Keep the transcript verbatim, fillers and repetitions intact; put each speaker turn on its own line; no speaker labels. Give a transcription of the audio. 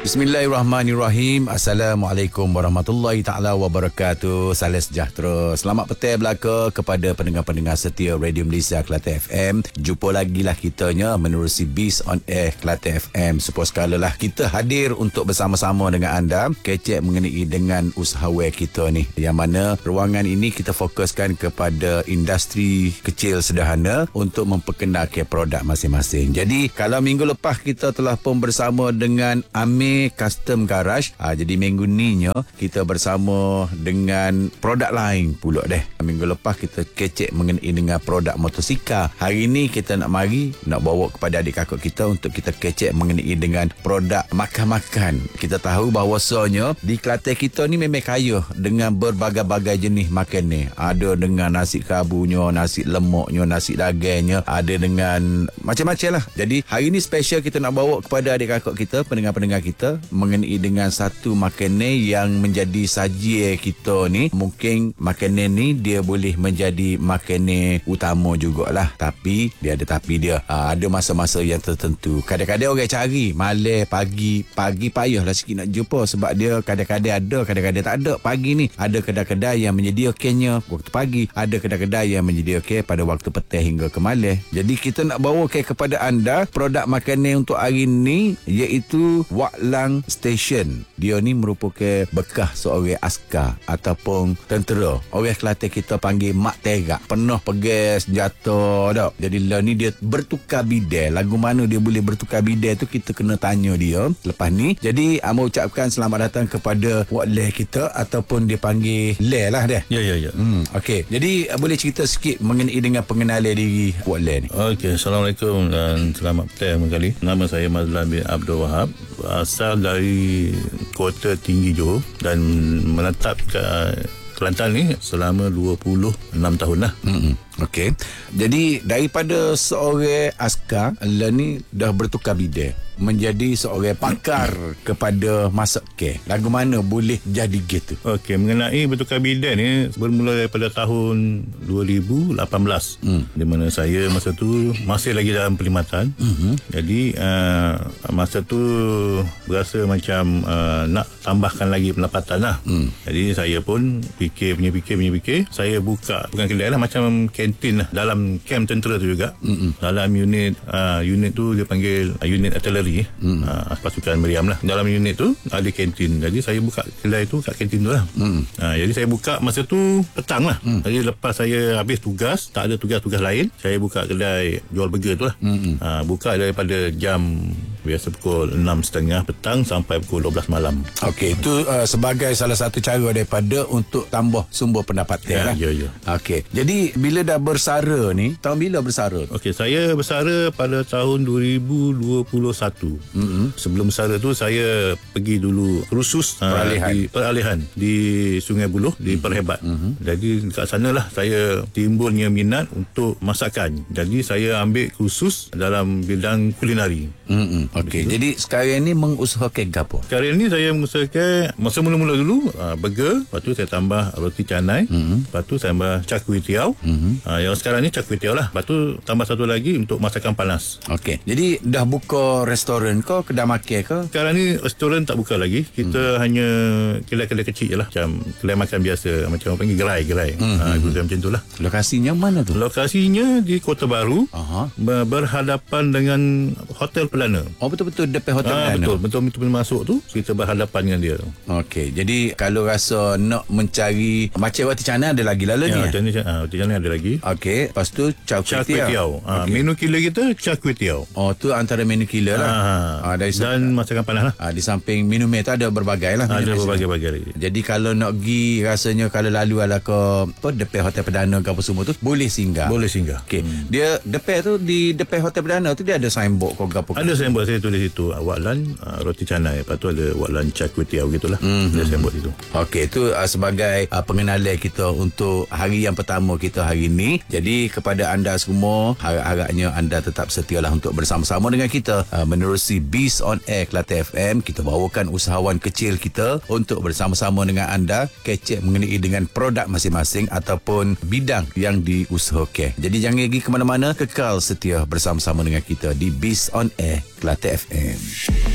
Bismillahirrahmanirrahim. Assalamualaikum warahmatullahi ta'ala wabarakatuh. Salam sejahtera. Selamat petang belaka kepada pendengar-pendengar setia Radio Malaysia Kelantan F M. Jumpa lagi lah kitanya menerusi Biz on Air Kelantan F M. Supaya sekala lah kita hadir untuk bersama-sama dengan anda kecek mengenai dengan usahawan kita ni. Yang mana ruangan ini kita fokuskan kepada industri kecil sederhana untuk memperkenalkan produk masing-masing. Jadi kalau minggu lepas kita telah pun bersama dengan Amir Custom Garage. Ha, jadi minggu ni nya kita bersama dengan produk lain pula deh. Minggu lepas kita kecek mengenai dengan produk motosikal. Hari ni kita nak mari nak bawa kepada adik kakak kita untuk kita kecek mengenai dengan produk makan-makan. Kita tahu bahawasanya di Kelantan kita ni memang kaya dengan berbagai-bagai jenis makan ni. Ada dengan nasi kabunya, nasi lemaknya, nasi dagingnya, ada dengan macam-macam lah. Jadi hari ni special kita nak bawa kepada adik kakak kita, pendengar-pendengar kita mengenai dengan satu makanan yang menjadi saji kita ni. Mungkin makanan ni dia boleh menjadi makanan utama jugalah, tapi dia ada tapi dia aa, ada masa-masa yang tertentu. Kadang-kadang orang cari malam, pagi pagi payahlah sikit nak jumpa sebab dia kadang-kadang ada, kadang-kadang tak ada. Pagi ni ada kedai-kedai yang menyediakannya waktu pagi, ada kedai-kedai yang menyediakan pada waktu petang hingga ke malam. Jadi kita nak bawa ke kepada anda produk makanan untuk hari ni, iaitu Wak Lang Station. Dia ni merupakan bekas seorang askar ataupun tentera. Orang Kelantan kita panggil mak terak. Pernah pergi senjata dah. Jadi lah ni dia bertukar bidang. Lagu mana dia boleh bertukar bidang tu kita kena tanya dia lepas ni. Jadi amba ucapkan selamat datang kepada Wak Lang kita ataupun dia panggil Lang lah dia.
Ya ya ya.
Hmm, okey. Jadi boleh cerita sikit mengenai dengan pengenalan diri Wak Lang ni.
Okey, Assalamualaikum dan selamat petang kembali. Nama saya Mazlan bin Abdul Wahab. Asal dari Kota Tinggi Johor dan menetap ke Kelantan ni selama dua puluh enam tahun lah.
Mm-hmm. Okey. Jadi daripada seorang askar, lah ni dah bertukar bidang menjadi seorang pakar kepada masak ke. Lagu mana boleh jadi gitu?
Okey, mengenai bertukar bidang ni bermula daripada tahun dua ribu lapan belas. Hmm. Di mana saya masa tu masih lagi dalam perkhidmatan. Mm-hmm. Jadi uh, masa tu berasa macam uh, nak tambahkan lagi pendapatan lah. Mm. Jadi saya pun fikir punya fikir punya fikir, saya buka bukan kedai lah, macam kantin lah dalam kamp tentera tu juga. Mm-mm. Dalam unit uh, unit tu dia panggil uh, unit artillery. Hmm. Uh, pasukan meriam lah. Dalam unit tu ada kantin. Jadi saya buka kedai tu kat kantin tu lah. Hmm. Uh, jadi saya buka masa tu petang lah. Hmm. Jadi lepas saya habis tugas, tak ada tugas-tugas lain, saya buka kedai jual burger tu lah. Hmm. Uh, buka daripada jam biasa pukul enam tiga puluh petang sampai pukul dua belas malam. Okey,
itu uh, sebagai salah satu cara daripada untuk tambah sumber pendapatan
ya,
lah.
Ya, ya.
Okey. Jadi bila dah bersara ni, tahun bila bersara?
Okey, saya bersara pada tahun dua ribu dua puluh satu. Mm-hmm. Sebelum bersara tu saya pergi dulu kursus peralihan. Uh, di peralihan di Sungai Buloh, di mm-hmm. Perhebat. Mm-hmm. Jadi dekat sanalah saya timbulnya minat untuk masakan. Jadi saya ambil kursus dalam bidang kulinari.
Mm-hmm. Okey, jadi sekarang ni mengusahakan apa?
Sekarang ni saya mengusahakan masa mula-mula dulu uh, burger, lepas tu saya tambah roti canai, mm-hmm. lepas tu saya tambah cak kuih tiaw. Mm-hmm. Uh, yang sekarang ni cak kuih tiaw lah. Lepas tu tambah satu lagi untuk masakan panas.
Okey, jadi dah buka restoran ke, kedai makan ke?
Sekarang ni restoran tak buka lagi. Kita mm. hanya kedai-kedai kecil je lah, macam kedai makan biasa, macam orang panggil gerai-gerai. Mm-hmm. Uh, uh, macam tu lah.
Lokasinya mana tu?
Lokasinya di Kota Baru,
uh-huh.
berhadapan dengan Hotel Perdana.
Oh, betul-betul depan hotel
ah,
Perdana.
Betul, betul-betul masuk tu kita berhadapan dengan dia.
Okey, jadi kalau rasa nak mencari macam roti canai ada lagi lah
ya,
ni.
Roti canai, ah, roti canai ada lagi.
Okey, lepas tu cak kuih tiaw.
Ah, okay. Menu killer kita cak kuih tiaw.
Oh, tu antara menu killer lah.
Ah, ah, dari dan masakan panas lah.
Ah, di samping minum tu ada berbagai lah.
Ada berbagai-bagai lagi.
Jadi kalau nak pergi rasanya kalau lalu ala ke apa depan hotel Perdana ke apa semua tu boleh singgah.
Boleh singgah.
Okey. Hmm. Dia depan tu di depan hotel Perdana tu dia ada signboard ke apa?
Ada signboard, saya tulis itu Wak Lan uh, roti canai, lepas tu ada Wak Lan cak kuih tiaw gitulah. Mm-hmm. Dia signboard itu. Okey,
itu uh, sebagai uh, pengenalan kita untuk hari yang pertama kita hari ini. Jadi kepada anda semua, harap-harapnya anda tetap setialah untuk bersama-sama dengan kita uh, menerusi Biz on Air Kelantan F M. Kita bawakan usahawan kecil kita untuk bersama-sama dengan anda kecek mengenai dengan produk masing-masing ataupun bidang yang diusahakan. Jadi jangan pergi ke mana-mana, kekal setia bersama-sama dengan kita di Biz on Air Kelantan F M.